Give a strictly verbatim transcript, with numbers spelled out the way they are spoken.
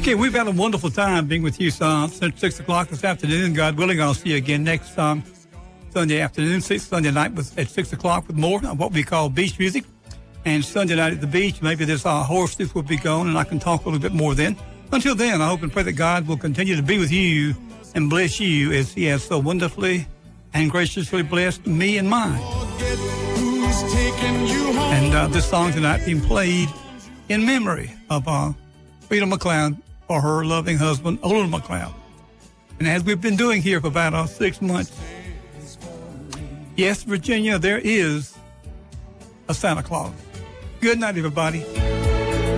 Okay, we've had a wonderful time being with you uh, since six o'clock this afternoon. God willing, I'll see you again next um, Sunday afternoon, six, Sunday night with, at six o'clock with more of what we call beach music. And Sunday night at the beach, maybe this uh, horses will be gone and I can talk a little bit more then. Until then, I hope and pray that God will continue to be with you and bless you as he has so wonderfully and graciously blessed me and mine. And uh, this song tonight being played in memory of uh, Frida McLeod for her loving husband, Ola McLeod. And as we've been doing here for about uh, six months, yes, Virginia, there is a Santa Claus. Good night, everybody.